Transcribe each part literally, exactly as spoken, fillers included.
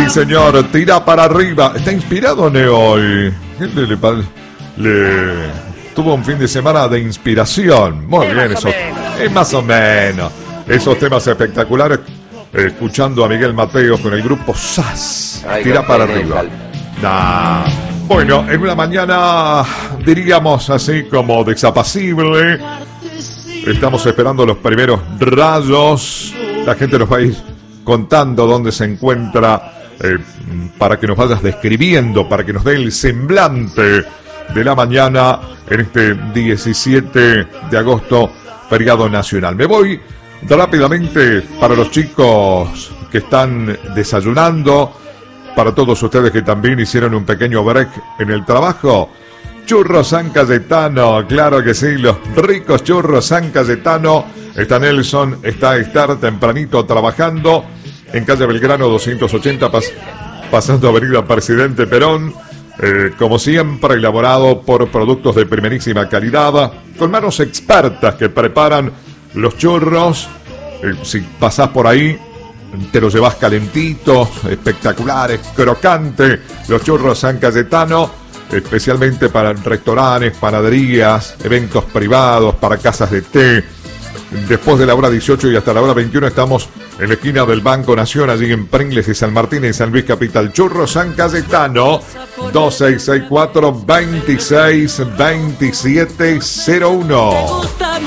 Sí, señor, tira para arriba. ¿Está inspirado, Neo, hoy? Le, le, le tuvo un fin de semana de inspiración. Muy es bien, más eso. o menos. Es más o menos. Esos temas espectaculares. Eh, escuchando a Miguel Mateos con el grupo S A S. Ay, Tira para tiene arriba. sal. Nah. Bueno, en una mañana, diríamos así como desapacible. Estamos esperando los primeros rayos. La gente nos va a ir contando dónde se encuentra, eh, para que nos vayas describiendo, para que nos dé el semblante de la mañana en este diecisiete de agosto, feriado nacional. Me voy rápidamente para los chicos que están desayunando, para todos ustedes que también hicieron un pequeño break en el trabajo. Churros San Cayetano, claro que sí, los ricos churros San Cayetano. Está Nelson, está Estar tempranito trabajando en calle Belgrano doscientos ochenta, pas, pasando avenida Presidente Perón. Eh, como siempre, elaborado por productos de primerísima calidad, con manos expertas que preparan los churros. Eh, si pasás por ahí, te los llevas calentitos, espectaculares, crocantes, los churros San Cayetano, especialmente para restaurantes, panaderías, eventos privados, para casas de té. Después de la hora dieciocho y hasta la hora veintiuno estamos en la esquina del Banco Nación, allí en Pringles y San Martín, en San Luis Capital. Churros San Cayetano, dos seis seis cuatro, veintiséis veintisiete cero uno.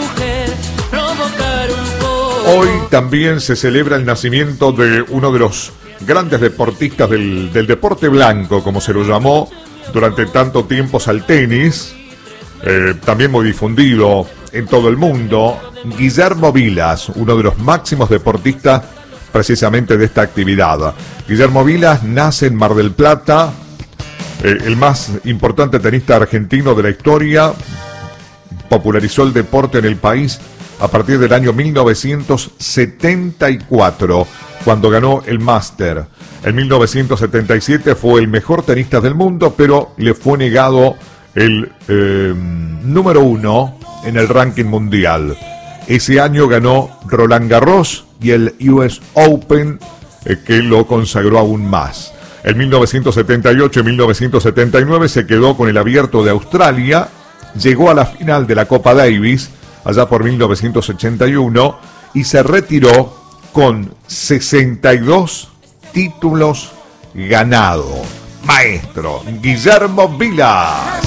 Hoy también se celebra el nacimiento de uno de los grandes deportistas del, del deporte blanco, como se lo llamó durante tanto tiempo al tenis, eh, también muy difundido en todo el mundo, Guillermo Vilas, uno de los máximos deportistas precisamente de esta actividad. Guillermo Vilas nace en Mar del Plata, eh, el más importante tenista argentino de la historia, popularizó el deporte en el país a partir del año mil novecientos setenta y cuatro, cuando ganó el Máster. En mil novecientos setenta y siete fue el mejor tenista del mundo, pero le fue negado el eh, número uno en el ranking mundial. Ese año ganó Roland Garros y el U S Open, eh, que lo consagró aún más. En mil novecientos setenta y ocho y mil novecientos setenta y nueve se quedó con el Abierto de Australia, llegó a la final de la Copa Davis, allá por mil novecientos ochenta y uno, y se retiró con sesenta y dos títulos ganados. Maestro Guillermo Vilas.